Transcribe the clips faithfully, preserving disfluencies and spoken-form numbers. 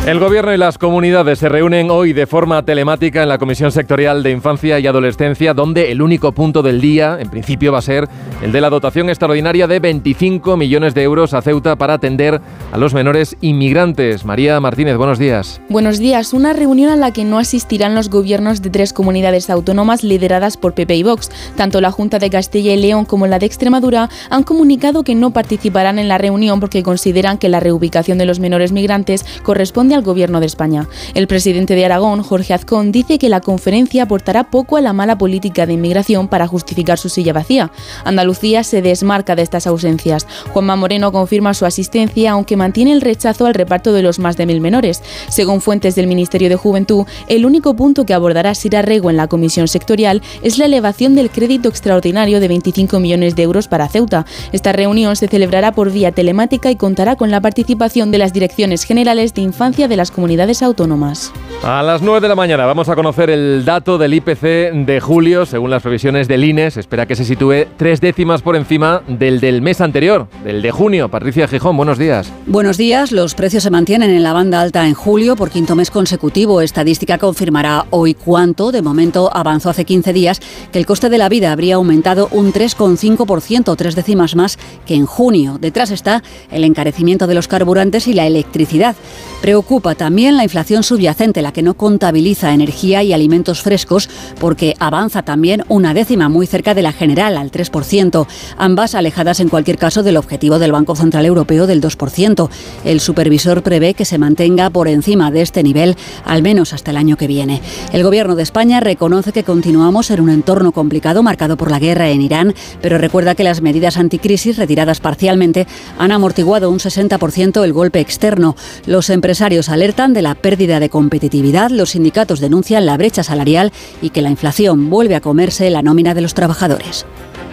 El Gobierno y las comunidades se reúnen hoy de forma telemática en la Comisión Sectorial de Infancia y Adolescencia, donde el único punto del día, en principio, va a ser el de la dotación extraordinaria de veinticinco millones de euros a Ceuta para atender a los menores inmigrantes. María Martínez, buenos días. Buenos días. Una reunión a la que no asistirán los gobiernos de tres comunidades autónomas lideradas por P P y Vox. Tanto la Junta de Castilla y León como la de Extremadura han comunicado que no participarán en la reunión porque consideran que la reubicación de los menores migrantes corresponde al Gobierno de España. El presidente de Aragón, Jorge Azcón, dice que la conferencia aportará poco a la mala política de inmigración para justificar su silla vacía. Andalucía se desmarca de estas ausencias. Juanma Moreno confirma su asistencia, aunque mantiene el rechazo al reparto de los más de mil menores. Según fuentes del Ministerio de Juventud, el único punto que abordará Sira Rego en la comisión sectorial es la elevación del crédito extraordinario de veinticinco millones de euros para Ceuta. Esta reunión se celebrará por vía telemática y contará con la participación de las direcciones generales de infancia de las comunidades autónomas. A las nueve de la mañana vamos a conocer el dato del I P C de julio. Según las previsiones del I N E, se espera que se sitúe tres décimas por encima del del mes anterior, del de junio. Patricia Gijón, buenos días. Buenos días. Los precios se mantienen en la banda alta en julio por quinto mes consecutivo. Estadística confirmará hoy cuánto. De momento avanzó hace quince días que el coste de la vida habría aumentado un tres coma cinco por ciento, tres décimas más que en junio. Detrás está el encarecimiento de los carburantes y la electricidad. Preocupa también la inflación subyacente, la que no contabiliza energía y alimentos frescos, porque avanza también una décima, muy cerca de la general, al tres por ciento. Ambas alejadas en cualquier caso del objetivo del Banco Central Europeo del dos por ciento. El supervisor prevé que se mantenga por encima de este nivel, al menos hasta el año que viene. El Gobierno de España reconoce que continuamos en un entorno complicado marcado por la guerra en Irán, pero recuerda que las medidas anticrisis retiradas parcialmente han amortiguado un sesenta por ciento el golpe externo. Los empresarios alertan de la pérdida de competitividad, los sindicatos denuncian la brecha salarial y que la inflación vuelve a comerse la nómina de los trabajadores.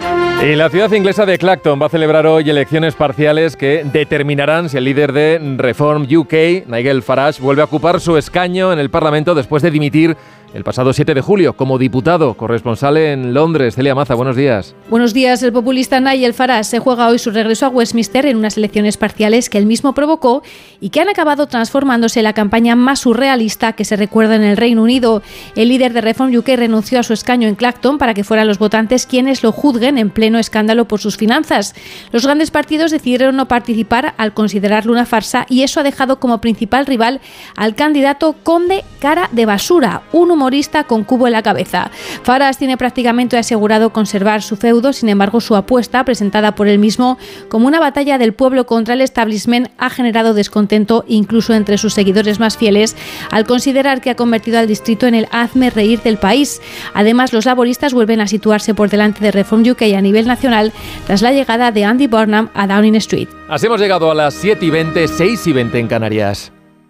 Y la ciudad inglesa de Clacton va a celebrar hoy elecciones parciales que determinarán si el líder de Reform U K, Nigel Farage, vuelve a ocupar su escaño en el Parlamento después de dimitir el pasado siete de julio como diputado. Corresponsal en Londres, Celia Maza, buenos días. Buenos días. El populista Nigel Farage se juega hoy su regreso a Westminster en unas elecciones parciales que él mismo provocó y que han acabado transformándose en la campaña más surrealista que se recuerda en el Reino Unido. El líder de Reform U K renunció a su escaño en Clacton para que fueran los votantes quienes lo juzguen en pleno escándalo por sus finanzas. Los grandes partidos decidieron no participar al considerarlo una farsa y eso ha dejado como principal rival al candidato Conde Cara de Basura, un humorista con cubo en la cabeza. Farage tiene prácticamente asegurado conservar su feudo, sin embargo su apuesta, presentada por él mismo como una batalla del pueblo contra el establishment, ha generado descontento incluso entre sus seguidores más fieles al considerar que ha convertido al distrito en el hazme reír del país. Además, los laboristas vuelven a situarse por delante de Reform U K a nivel nacional tras la llegada de Andy Burnham a Downing Street. Así hemos llegado a las siete y veinte, seis y veinte en Canarias.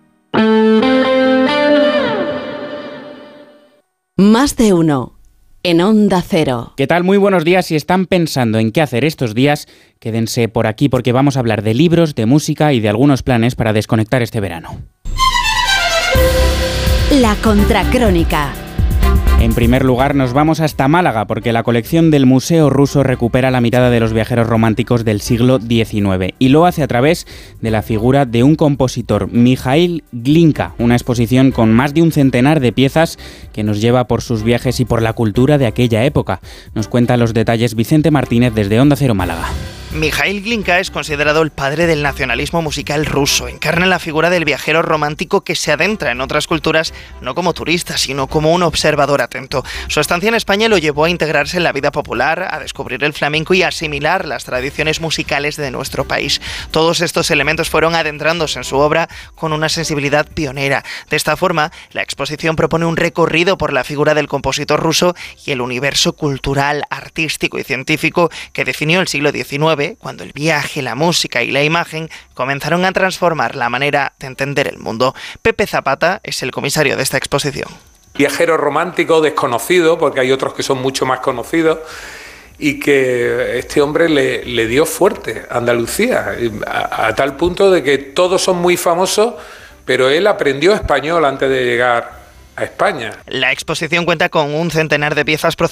Más de uno en Onda Cero. ¿Qué tal? Muy buenos días. Si están pensando en qué hacer estos días, quédense por aquí porque vamos a hablar de libros, de música y de algunos planes para desconectar este verano. La Contracrónica. En primer lugar, nos vamos hasta Málaga, porque la colección del Museo Ruso recupera la mirada de los viajeros románticos del siglo diecinueve y lo hace a través de la figura de un compositor, Mikhail Glinka, una exposición con más de un centenar de piezas que nos lleva por sus viajes y por la cultura de aquella época. Nos cuenta los detalles Vicente Martínez desde Onda Cero Málaga. Mikhail Glinka es considerado el padre del nacionalismo musical ruso. Encarna la figura del viajero romántico que se adentra en otras culturas no como turista, sino como un observador atento. Su estancia en España lo llevó a integrarse en la vida popular, a descubrir el flamenco y a asimilar las tradiciones musicales de nuestro país. Todos estos elementos fueron adentrándose en su obra con una sensibilidad pionera. De esta forma, la exposición propone un recorrido por la figura del compositor ruso y el universo cultural, artístico y científico que definió el siglo diecinueve, cuando el viaje, la música y la imagen comenzaron a transformar la manera de entender el mundo. Pepe Zapata es el comisario de esta exposición. Viajero romántico, desconocido, porque hay otros que son mucho más conocidos, y que este hombre le, le dio fuerte a Andalucía, a, a tal punto de que todos son muy famosos, pero él aprendió español antes de llegar a España. La exposición cuenta con un centenar de piezas